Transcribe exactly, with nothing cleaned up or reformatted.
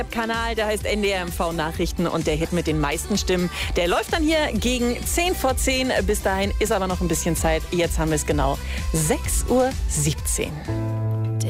Kanal, der heißt N D R M V Nachrichten und der Hit mit den meisten Stimmen, der läuft dann hier gegen zehn vor zehn. Bis dahin ist aber noch ein bisschen Zeit. Jetzt haben wir es genau sechs Uhr siebzehn.